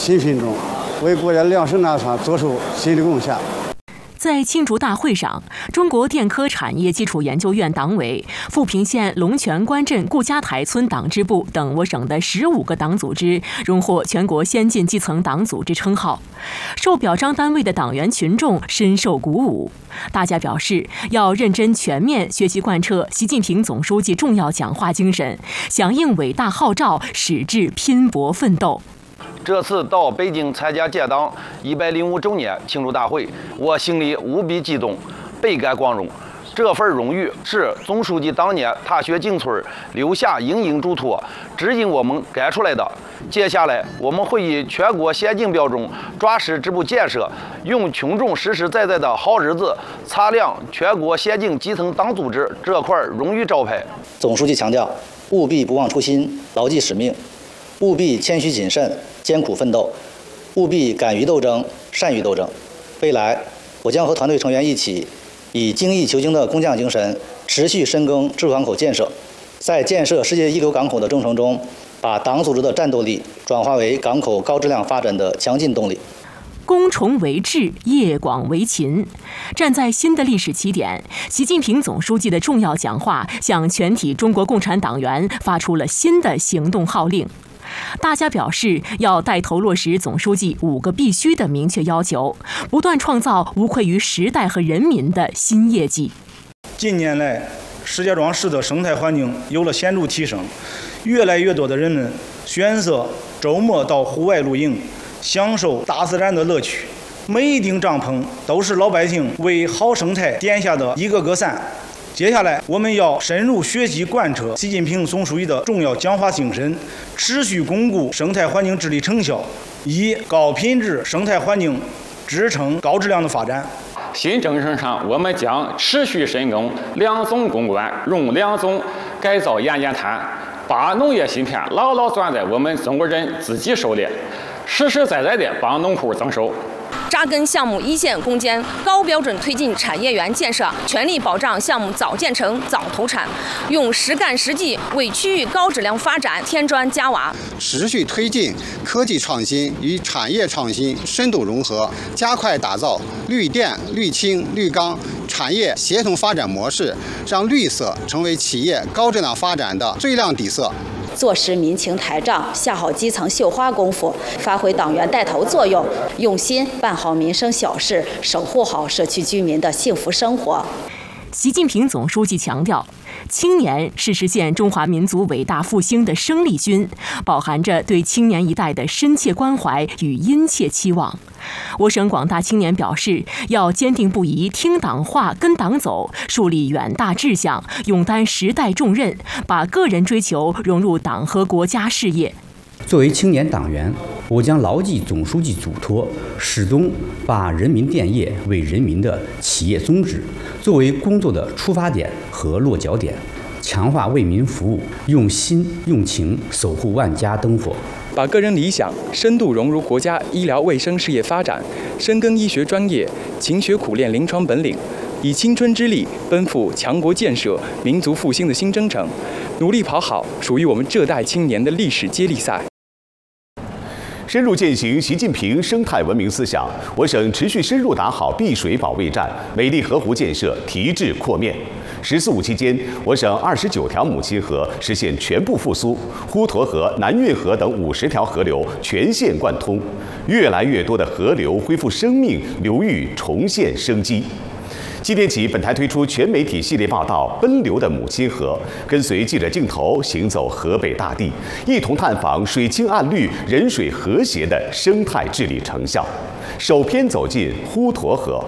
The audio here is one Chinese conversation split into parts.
新品种，为国家粮食安全做出新的贡献。 在庆祝大会上，中国电科产业基础研究院党委、富平县龙泉关镇顾家台村党支部等我省的15个党组织荣获全国先进基层党组织称号。受表彰单位的党员群众深受鼓舞，大家表示要认真全面学习贯彻习近平总书记重要讲话精神，响应伟大号召，矢志拼搏奋斗。 这次到北京参加建党105周年庆祝大会，我心里无比激动，倍感光荣。这份荣誉是总书记当年踏雪进村留下营营嘱托，指引我们干出来的。接下来，我们会以全国先进标准抓实支部建设，用群众实实在在的好日子擦亮全国先进基层党组织这块荣誉招牌。 总书记强调，务必不忘初心，牢记使命，务必谦虚谨慎，艰苦奋斗，务必敢于斗争，善于斗争。未来，我将和团队成员一起，以精益求精的工匠精神，持续深耕支付港口建设，在建设世界一流港口的征程中，把党组织的战斗力转化为港口高质量发展的强劲动力。 攻崇为智，业广为勤。站在新的历史起点，习近平总书记的重要讲话向全体中国共产党员发出了新的行动号令。大家表示要带头落实总书记5个必须的明确要求，不断创造无愧于时代和人民的新业绩。 近年来，石家庄市的生态环境有了显著提升，越来越多的人们选择周末到户外露营，享受大自然的乐趣。每一顶帐篷都是老百姓为好生态点下的一个个赞。接下来，我们要深入学习贯彻习近平总书记的重要讲话精神，持续巩固生态环境治理成效，以高品质生态环境支撑高质量的发展。 新征程上，我们将持续深耕两总攻关，用两总改造严谈，把农业芯片牢牢攥在我们中国人自己手里，实实在在地帮农户增收。 扎根项目一线攻坚，高标准推进产业园建设，全力保障项目早建成、早投产，用实干实际为区域高质量发展添砖加瓦。 持续推进科技创新与产业创新深度融合，加快打造绿电、绿氢、绿钢产业协同发展模式，让绿色成为企业高质量发展的最亮底色。 坐实民情台账，下好基层绣花功夫，发挥党员带头作用，用心办好民生小事，守护好社区居民的幸福生活。 习近平总书记强调，青年是实现中华民族伟大复兴的生力军，饱含着对青年一代的深切关怀与殷切期望。我省广大青年表示，要坚定不移听党话、跟党走，树立远大志向，勇担时代重任，把个人追求融入党和国家事业。 作为青年党员，我将牢记总书记嘱托，始终把人民电业为人民的企业宗旨作为工作的出发点和落脚点，强化为民服务，用心用情守护万家灯火， 把个人理想深度融入国家医疗卫生事业发展，深耕医学专业，勤学苦练临床本领，以青春之力奔赴强国建设、民族复兴的新征程，努力跑好属于我们这代青年的历史接力赛。 深入践行习近平生态文明思想，我省持续深入打好碧水保卫战，美丽河湖建设提质扩面。“14五”期间，我省29条母亲河实现全部复苏，滹沱河、南运河等50条河流全线贯通，越来越多的河流恢复生命，流域重现生机。今天起，本台推出全媒体系列报道《奔流的母亲河》，跟随记者镜头行走河北大地，一同探访水清岸绿、人水和谐的生态治理成效。首篇走进滹沱河。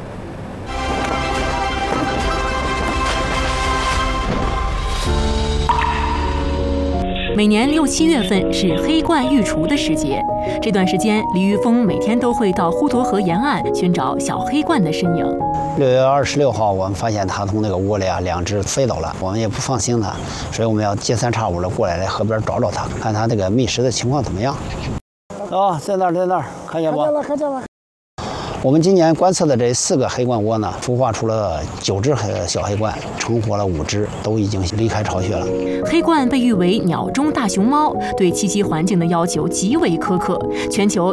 每年6、7月份是黑鹳育雏的时节，这段时间，李玉峰每天都会到滹沱河沿岸寻找小黑鹳的身影。 6月26号，我们发现它从那个窝里2只飞走了，我们也不放心它，所以我们要隔三差五的过来河边找找它，看它这个觅食的情况怎么样。在那儿，看见不？看见了。我们今年观测的这4个黑鹳窝呢，孵化出了9只小黑鹳，成活了5只，都已经离开巢穴了。 黑鹳被誉为鸟中大熊猫，对栖息环境的要求极为苛刻。全球